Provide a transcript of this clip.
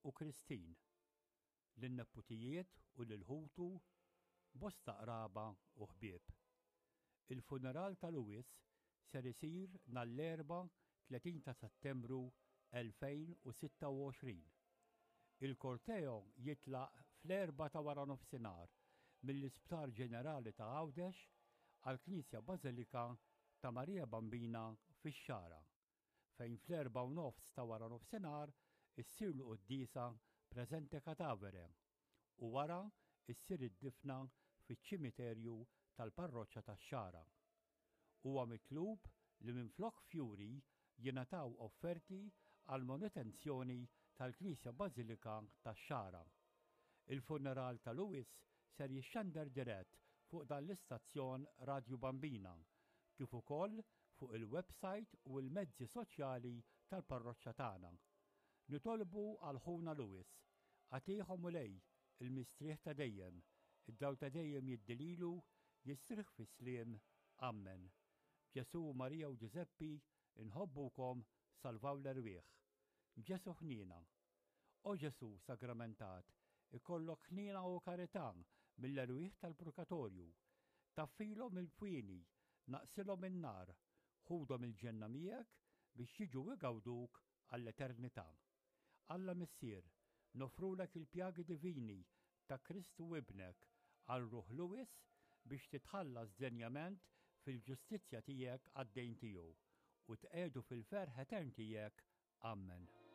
u Kristin, lin-nepputijiet u lil-ħutu, bosta qraba u ħbieb. Il-funeral ta' Lewis ser isir nhar-l-Erbgħa 30 ta' Settembru 2026. Il-korteo jitlaq fl-4 ta' wara nofsinhar mill-Isptar Ġenerali ta' Għawdex għall-Knisja Bażilika ta' Marija Bambina fix-Xara, fejn fl-4:30 ta' wara nofsinhar issir l-qudiesa Prażente Cadavere u wara issir id-difna fiċ-ċimiterju tal-parroċċja tax-Xara. Huwa mitlub li minflok fjuri jingħataw offerti għal manutenzjoni tal-Knisja Bażilika tax-Xara. Il-funeral ta' Lewis ser jixxandar dirett fuq dan l-istazzjon Radio Bambina, kif ukoll fuq il-website u l-mezzi soċjali tal-parroċċja tagħna. Nitolbu għal ħuna Lewis, għatihom u lej il-mistrieħ ta' dejjem, id-dawl ta' dejjem jiddililu, jistrieħ fis-sliem. Amen. Ġesu, Marija u Ġuseppi inħobbukom, salvaw l-erwieħ. Ġesu ħnina. O Ġesu sagramentat, ikollok ħnina u karità mill-erwieħ tal-Purgatorju. Taffilhom il-pwieni, naqsilhom in-nar, ħudhom il-ġenna miegħek biex jiġu igawduk għall-eternità. Alla Missier, nofrulek il-pjagi divini ta' Kristu ibnek għal ruħ Lewis biex titħallas denjament fil-ġustizzja tiegħek għad-dejn tiegħu u tqiegħdu fil-ferħ etern tiegħek. Amen.